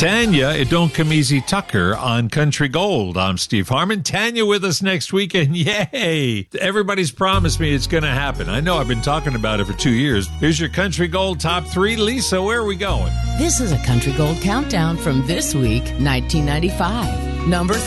Tanya, It Don't Come Easy Tucker on Country Gold. I'm Steve Harmon. Tanya with us next week, and yay! Everybody's promised me it's going to happen. I know I've been talking about it for 2 years. Here's your Country Gold Top 3. Lisa, where are we going? This is a Country Gold countdown from this week, 1995. Number